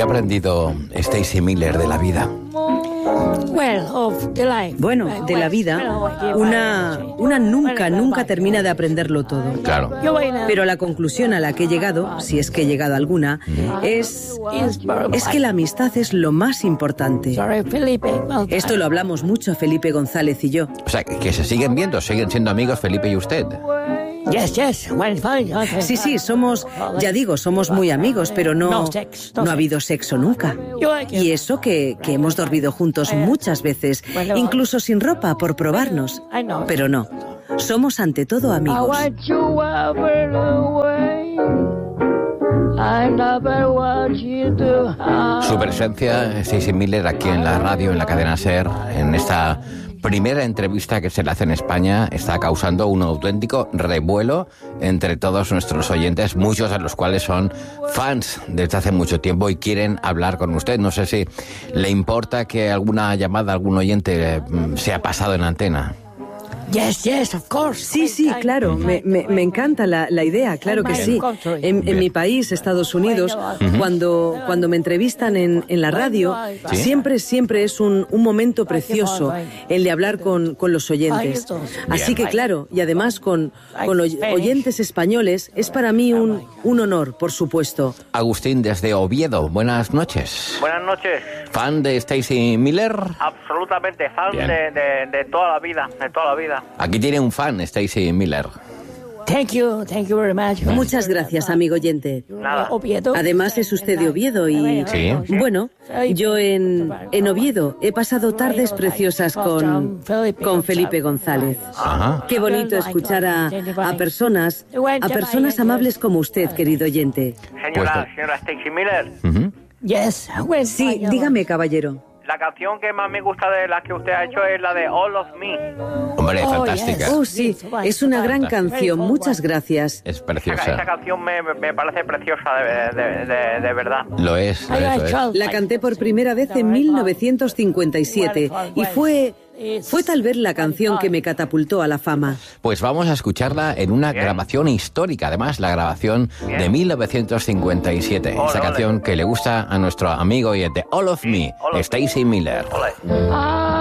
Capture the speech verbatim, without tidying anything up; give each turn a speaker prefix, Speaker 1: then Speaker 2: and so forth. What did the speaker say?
Speaker 1: ha aprendido Stacy Miller de la vida?
Speaker 2: Bueno, de la vida, una, una nunca, nunca termina de aprenderlo todo.
Speaker 1: Claro.
Speaker 2: Pero la conclusión a la que he llegado, si es que he llegado a alguna, es, es que la amistad es lo más importante. Esto lo hablamos mucho Felipe González y yo.
Speaker 1: O sea, que se siguen viendo, siguen siendo amigos Felipe y usted.
Speaker 3: Yes, yes.
Speaker 2: Sí, sí, somos, ya digo, somos muy amigos, pero no, no ha habido sexo nunca. Y eso que, que hemos dormido juntos muchas veces, incluso sin ropa, por probarnos. Pero no, somos ante todo amigos.
Speaker 1: Su presencia, Stacy Miller, aquí en la radio, en la cadena SER, en esta primera entrevista que se le hace en España, está causando un auténtico revuelo entre todos nuestros oyentes, muchos de los cuales son fans desde hace mucho tiempo y quieren hablar con usted. No sé si le importa que alguna llamada, algún oyente sea pasado en antena.
Speaker 3: Yes, yes, of course.
Speaker 2: Sí, sí, claro, me, me, me encanta la, la idea, claro que sí. En, en mi país, Estados Unidos, uh-huh. cuando, cuando me entrevistan en, en la radio, ¿sí? siempre, siempre es un, un momento precioso el de hablar con, con los oyentes. Así que claro, y además con, con oyentes españoles, es para mí un, un honor, por supuesto.
Speaker 1: Agustín, desde Oviedo, buenas noches.
Speaker 4: Buenas noches.
Speaker 1: ¿Fan de Stacy Miller?
Speaker 4: Absolutamente, fan de, de, de toda la vida, de toda la vida.
Speaker 1: Aquí tiene un fan, Stacy Miller.
Speaker 3: Thank you, thank you very much.
Speaker 2: Muchas gracias, amigo oyente.
Speaker 4: Nada.
Speaker 2: Además es usted de Oviedo y...
Speaker 1: Sí.
Speaker 2: Bueno, yo en, en Oviedo he pasado tardes preciosas con, con Felipe González.
Speaker 1: Ajá.
Speaker 2: Qué bonito escuchar a, a personas, a personas amables como usted, querido oyente.
Speaker 4: Señora, señora Stacy Miller.
Speaker 1: Uh-huh.
Speaker 3: Yes.
Speaker 2: Sí, dígame, caballero.
Speaker 4: La canción que más me gusta de las que usted ha hecho es la de All of Me.
Speaker 1: Hombre, oh, fantástica.
Speaker 2: Oh, sí, es una gran canción, muchas gracias.
Speaker 1: Es preciosa.
Speaker 4: Esa, esa canción me, me parece preciosa, de, de, de, de verdad.
Speaker 1: Lo es, lo es, lo es.
Speaker 2: La canté por primera vez en mil novecientos cincuenta y siete y fue... Fue tal vez la canción que me catapultó a la fama.
Speaker 1: Pues vamos a escucharla en una Bien. grabación histórica, además la grabación Bien. de mil novecientos cincuenta y siete. Esa canción que le gusta a nuestro amigo y de All of Me, Stacy Miller.
Speaker 4: Ole.